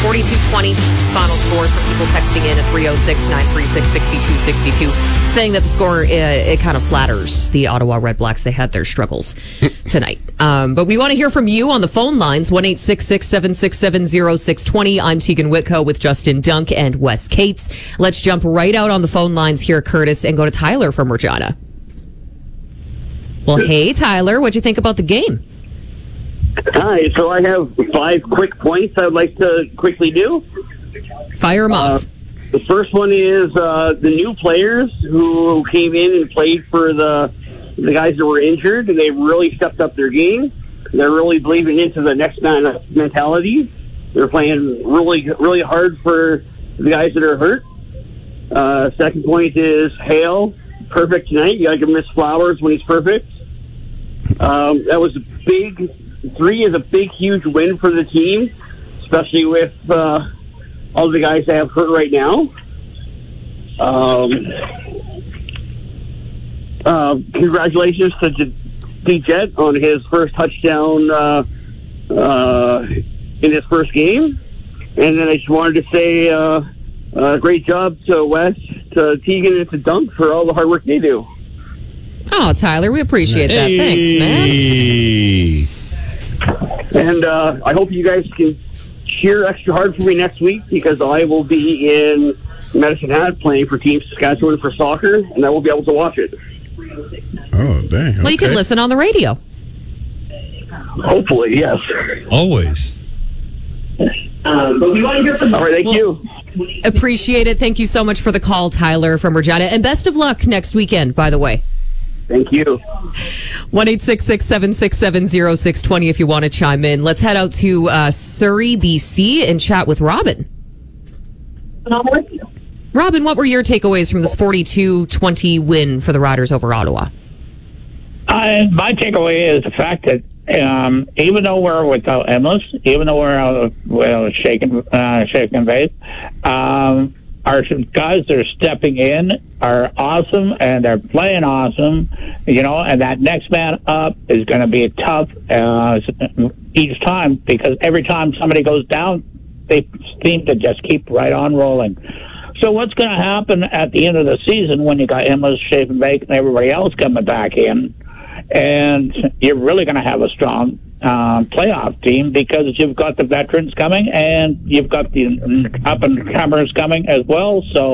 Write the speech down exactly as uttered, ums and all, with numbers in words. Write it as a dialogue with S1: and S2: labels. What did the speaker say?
S1: forty-two twenty. Final scores from people texting in at three oh six, nine three six, six two six two, saying that the score, uh, it kind of flatters the Ottawa Redblacks. They had their struggles tonight. Um, but we want to hear from you on the phone lines, one eight six six, seven six seven, oh six two oh. I'm Tegan Whitco with Justin Dunk and Wes Cates. Let's jump right out on the phone lines here, Curtis, and go to Tyler from Regina. Well, hey, Tyler, what'd you think about the game?
S2: Hi, so I have five quick points I'd like to quickly do.
S1: Fire them off.
S2: Uh, the first one is uh, the new players who came in and played for the the guys that were injured, and they really stepped up their game. They're really believing into the next man mentality. They're playing really, really hard for the guys that are hurt. Uh, second point is Hale, perfect tonight. You got to give Miss Flowers when he's perfect. Um, that was a big. Three is a big, huge win for the team, especially with uh, all the guys that have hurt right now. Um, uh, congratulations to D-Jet on his first touchdown uh, uh, in his first game. And then I just wanted to say uh, uh, great job to Wes, to Tegan, and to Dunk for all the hard work they do.
S1: Oh, Tyler, we appreciate that.
S3: Hey.
S1: Thanks, man.
S2: And uh, I hope you guys can cheer extra hard for me next week, because I will be in Medicine Hat playing for Team Saskatchewan for soccer, and I won't be able to watch it.
S3: Oh, dang. Okay.
S1: Well, you can listen on the radio.
S2: Hopefully, yes.
S3: Always.
S2: Um, but we want to hear from All right, thank
S1: well,
S2: you.
S1: Appreciate it. Thank you so much for the call, Tyler from Regina. And best of luck next weekend, by the way.
S2: Thank you.
S1: one eight six six, seven six seven, oh six two oh if you want to chime in. Let's head out to uh, Surrey, B C, and chat with Robin. Robin, what were your takeaways from this forty-two twenty win for the Riders over Ottawa?
S4: Uh, my takeaway is the fact that um, even though we're without Emlis, even though we're out of well, shaken, uh, shaken base, um, our guys that are stepping in are awesome, and they're playing awesome, you know, and that next man up is going to be tough uh, each time, because every time somebody goes down, they seem to just keep right on rolling. So what's going to happen at the end of the season when you got Emma, Shaven Bake, and everybody else coming back in, and you're really going to have a strong uh, playoff team, because you've got the veterans coming and you've got the up-and-comers coming as well. So